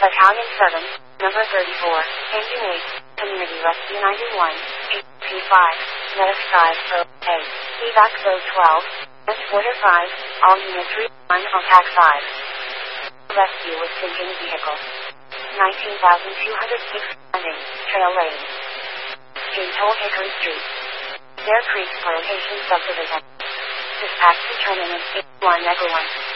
Battalion 7, Number 34, Engine 8, Community Rescue 91, HP5, Medic 5, A, Evac Code 12, Transporter 5, all units rewind on TAC 5. Rescue with sinking vehicle. 19,206 landing, trail lane. In Toll Hickory Street. Bear Creek Plantation Subdivision. Dispatch to Terminus 81 Megawan.